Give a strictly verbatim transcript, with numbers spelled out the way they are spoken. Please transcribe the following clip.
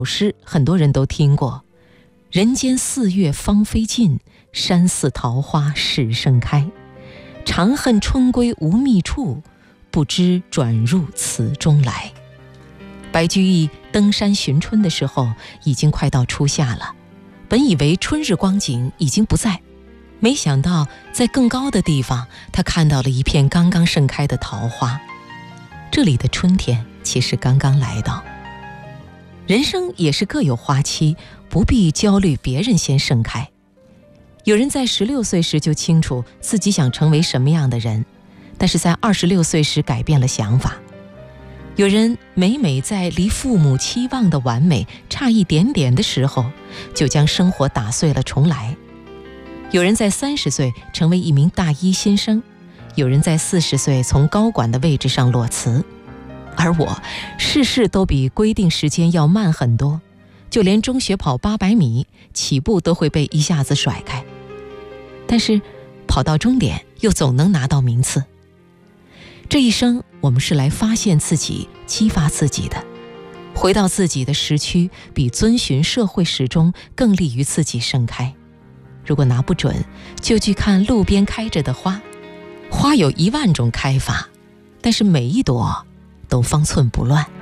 诗很多人都听过，人间四月芳菲尽，山寺桃花始盛开。长恨春归无觅处，不知转入此中来。白居易登山寻春的时候，已经快到初夏了，本以为春日光景已经不在，没想到在更高的地方，他看到了一片刚刚盛开的桃花。这里的春天其实刚刚来到。人生也是各有花期，不必焦虑别人先盛开。有人在十六岁时就清楚自己想成为什么样的人，但是在二十六岁时改变了想法。有人每每在离父母期望的完美差一点点的时候，就将生活打碎了重来。有人在三十岁成为一名大一新生，有人在四十岁从高管的位置上裸辞。而我事事都比规定时间要慢很多，就连中学跑八百米起步都会被一下子甩开，但是跑到终点又总能拿到名次。这一生我们是来发现自己，激发自己的，回到自己的时区，比遵循社会时钟更利于自己盛开。如果拿不准，就去看路边开着的花，花有一万种开法，但是每一朵都方寸不乱。